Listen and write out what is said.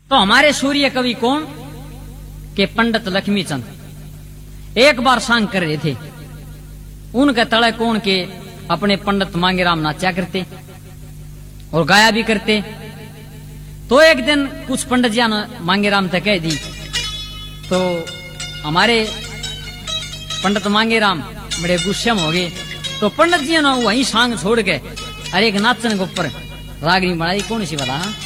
तो हमारे सूर्य कवि कौन के पंडित लक्ष्मीचंद एक बार सांग कर रहे थे। उनके तले कौन के अपने पंडित मांगेराम नाचा करते और गाया भी करते। तो एक दिन कुछ पंडित जी ने मांगेराम तक कह दी, तो हमारे पंडित मांगेराम बड़े गुस्से में हो गए। तो पंडित जी ने वही सांग छोड़ के अरे एक नाचन के ऊपर रागनी बनाई, कौन सी बता